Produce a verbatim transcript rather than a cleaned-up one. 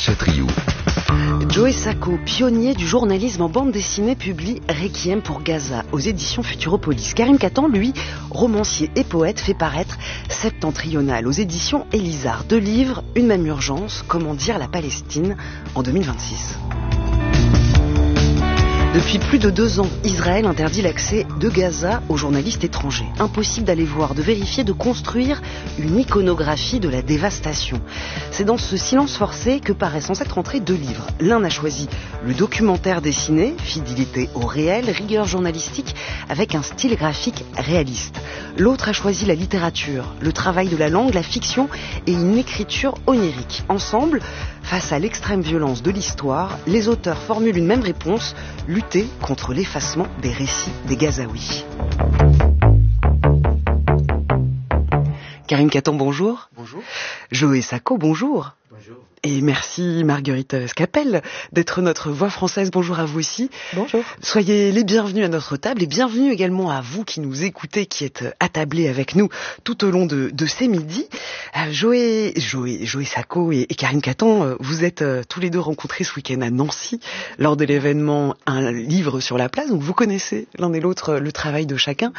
Chatriou. Joe Sacco, pionnier du journalisme en bande dessinée, publie Requiem pour Gaza aux éditions Futuropolis. Karim Katan, lui, romancier et poète, fait paraître Septentrional aux éditions Elisard. Deux livres, une même urgence, comment dire la Palestine en deux mille vingt-six. Depuis plus de deux ans, Israël interdit l'accès de Gaza aux journalistes étrangers. Impossible d'aller voir, de vérifier, de construire une iconographie de la dévastation. C'est dans ce silence forcé que paraissent en cette rentrée deux livres. L'un a choisi le documentaire dessiné, fidélité au réel, rigueur journalistique, avec un style graphique réaliste. L'autre a choisi la littérature, le travail de la langue, la fiction et une écriture onirique. Ensemble, face à l'extrême violence de l'histoire, les auteurs formulent une même réponse: lutter contre l'effacement des récits des Gazaouis. Karim Katan, bonjour. Bonjour. Joe Sacco, bonjour. Bonjour. Et merci Marguerite Scapel d'être notre voix française. Bonjour à vous aussi. Bonjour. Soyez les bienvenus à notre table et bienvenue également à vous qui nous écoutez, qui êtes attablés avec nous tout au long de, de ces midis. Euh, Joe, Joe, Joe Sacco et, et Karim Katan, euh, vous êtes euh, tous les deux rencontrés ce week-end à Nancy lors de l'événement Un livre sur la place. Donc vous connaissez l'un et l'autre euh, le travail de chacun.